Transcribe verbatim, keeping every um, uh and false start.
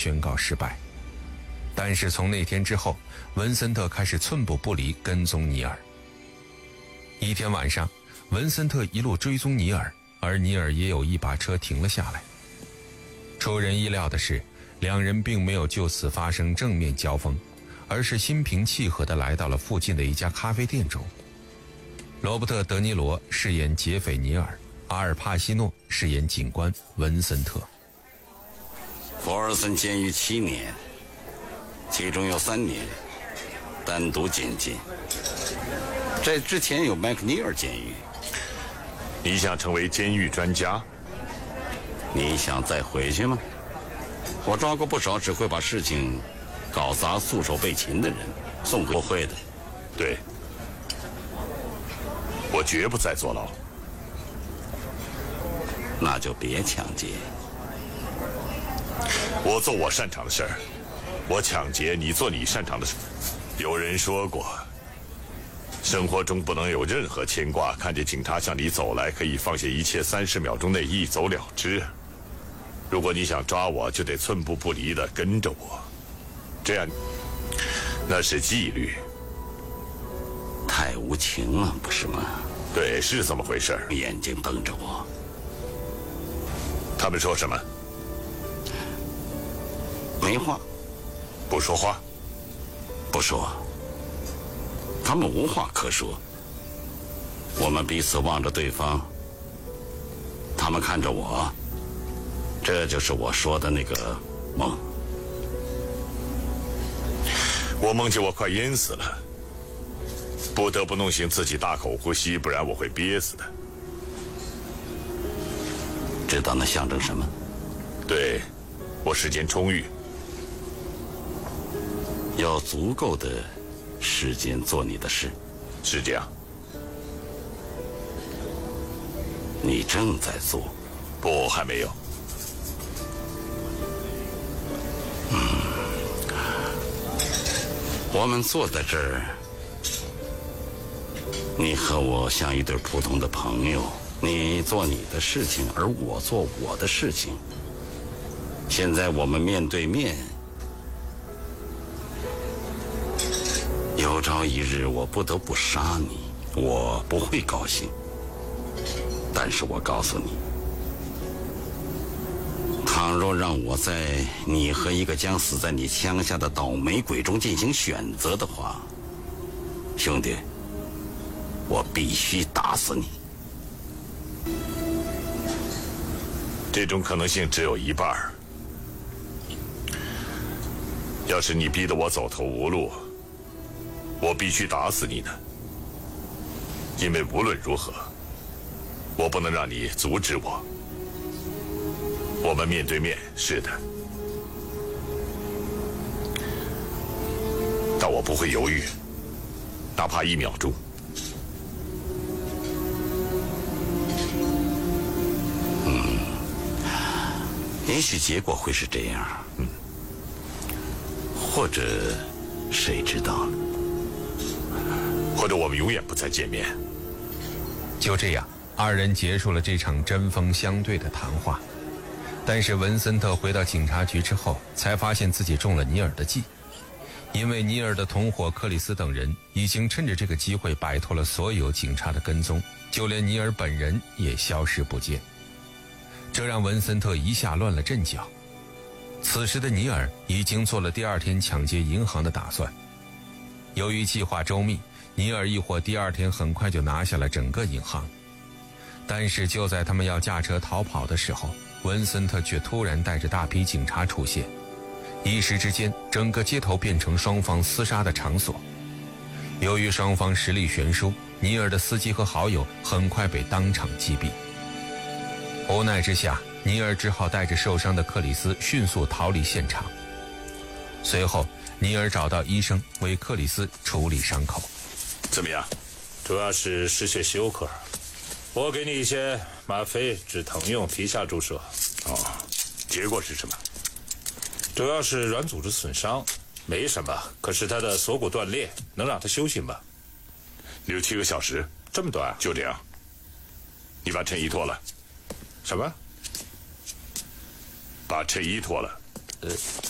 宣告失败。但是从那天之后，文森特开始寸步不离跟踪尼尔。一天晚上，文森特一路追踪尼尔，而尼尔也有意把车停了下来。出人意料的是，两人并没有就此发生正面交锋，而是心平气和地来到了附近的一家咖啡店中。罗伯特·德尼罗饰演劫匪尼尔，阿尔帕西诺饰演警官文森特。 福尔森监狱七年，其中有三年单独监禁。在之前有麦克尼尔监狱。 你想成为监狱专家？ 你想再回去吗？我抓过不少只会把事情搞砸、束手被擒的人，送回不会的。 对，我绝不再坐牢。 那就别抢劫。 我做我擅长的事儿，我抢劫，你做你擅长的事。有人说过，生活中不能有任何牵挂，看见警察向你走来，可以放下一切，三十秒钟内一走了之。如果你想抓我，就得寸步不离地跟着我，这样，那是纪律。 太无情了，不是吗？ 对，是这么回事。 眼睛瞪着我。 他们说什么？ 没话。 不说话？ 不说。他们无话可说。我们彼此望着对方，他们看着我，这就是我说的那个梦。 我梦见我快淹死了，不得不弄醒自己大口呼吸，不然我会憋死的。 知道那象征什么？ 对，我时间充裕， 有足够的时间做你的事。 是这样。 你正在做？ 不，还没有。 嗯，我们坐在这儿，你和我像一对普通的朋友，你做你的事情，而我做我的事情。现在我们面对面，有朝一日我不得不杀你，我不会高兴。但是我告诉你，倘若让我在你和一个将死在你枪下的倒霉鬼中进行选择的话，兄弟，我必须打死你。 这种可能性只有一半。要是你逼得我走投无路，我必须打死你呢。因为无论如何，我不能让你阻止我。我们面对面，是的，但我不会犹豫，哪怕一秒钟。 嗯，也许结果会是这样，嗯，或者谁知道呢？ 或者我们永远不再见面。 就这样，二人结束了这场针锋相对的谈话。但是文森特回到警察局之后，才发现自己中了尼尔的计，因为尼尔的同伙克里斯等人已经趁着这个机会摆脱了所有警察的跟踪，就连尼尔本人也消失不见。这让文森特一下乱了阵脚。此时的尼尔已经做了第二天抢劫银行的打算。由于计划周密，尼尔一伙第二天很快就拿下了整个银行。但是就在他们要驾车逃跑的时候，文森特却突然带着大批警察出现，一时之间整个街头变成双方厮杀的场所。由于双方实力悬殊，尼尔的司机和好友很快被当场击毙。无奈之下，尼尔只好带着受伤的克里斯迅速逃离现场。随后尼尔找到医生为克里斯处理伤口。 怎么样？ 主要是失血休克，我给你一些吗啡止疼用，皮下注射。 哦，结果是什么？ 主要是软组织损伤，没什么，可是他的锁骨断裂，能让他休息吗？ 六七个小时， 这么短啊？ 就这样。你把衬衣脱了。 什么？ 把衬衣脱了。 呃。